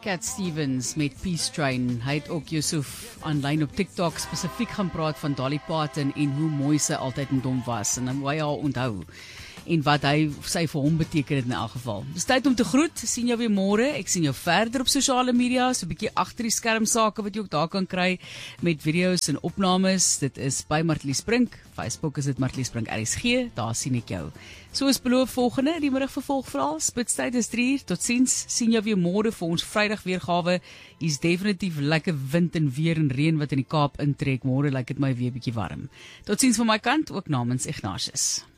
Cat Stevens met Peace Train. Hy het ook Yusuf aanlyn op TikTok spesifiek gaan praat van Dolly Parton en hoe mooi sy altyd met hom was en hoe hy haar onthou en wat sy vir hom beteken het in elk geval. Dis tyd om te groet, sien jou weer môre. Ek sien jou verder op sosiale media, so 'n bietjie agter die skerm sake wat jy ook daar kan kry met video's en opnames. Dit is by Martlies Brink. Facebook is dit Martlies Brink RSG, daar sien ek jou. Soos beloof volgende, die middag vervolgverhaal, spitstyd is 3:00, totsiens, sien jou weer môre vir ons Vrydag weergawe. Hier's definitief lekker wind en weer en reën wat in die Kaap intrek. Môre lyk dit my weer bietjie warm. Totsiens van my kant, ook namens Ignatius.